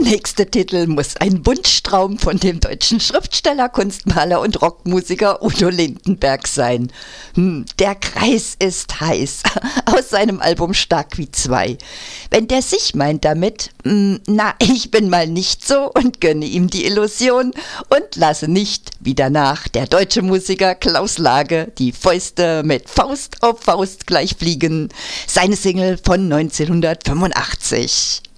nächste Titel muss ein Wunschtraum von dem deutschen Schriftsteller, Kunstmaler und Rockmusiker Udo Lindenberg sein. Der Kreis ist heiß, aus seinem Album Stark wie zwei. Wenn der sich meint damit, ich bin mal nicht so und gönne ihm die Illusion und lasse nicht, wie danach der deutsche Musiker Klaus Lage, die Fäuste mit Faust auf Faust gleich fliegen. Seine Single von 1985.